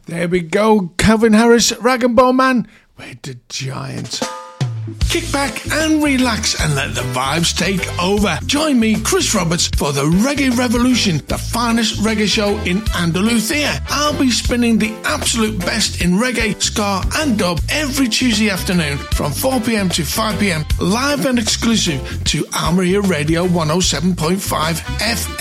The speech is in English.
There we go, Calvin Harris, Rag and Bone Man, with the Giant. Kick back and relax and let the vibes take over. Join me, Chris Roberts, for the Reggae Revolution, the finest reggae show in Andalusia. I'll be spinning the absolute best in reggae, ska and dub every Tuesday afternoon from 4 p.m. to 5 p.m, live and exclusive to Almeria Radio 107.5 FM.